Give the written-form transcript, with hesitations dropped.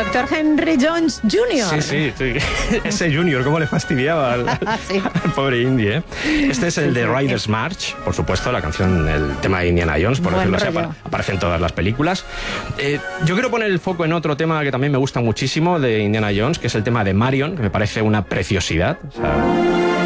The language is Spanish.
doctor Henry Jones Jr. Sí. Ese Junior, cómo le fastidiaba al pobre Indy, ¿eh? Este es el de Riders March, por supuesto, la canción, el tema de Indiana Jones, por Buen decirlo así, rollo. aparece en todas las películas. Yo quiero poner el foco en otro tema que también me gusta muchísimo de Indiana Jones, que es el tema de Marion, que me parece una preciosidad. O sea,